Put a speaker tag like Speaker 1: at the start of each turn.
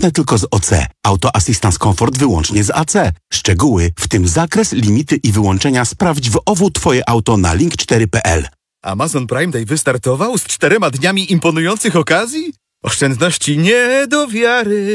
Speaker 1: dostępne tylko z OC. Auto Assistance Comfort wyłącznie z AC. Szczegóły, w tym zakres, limity i wyłączenia sprawdź w OWU Twoje auto na link4.pl.
Speaker 2: Amazon Prime Day wystartował z 4 dniami imponujących okazji? Oszczędności nie do wiary.